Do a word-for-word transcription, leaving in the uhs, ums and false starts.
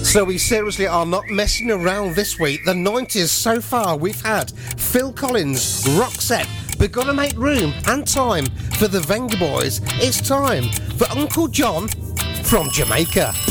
So we seriously are not messing around this week. The nineties so far, we've had Phil Collins, Roxette, but gotta make room and time for the Venga Boys. It's time for Uncle John from Jamaica.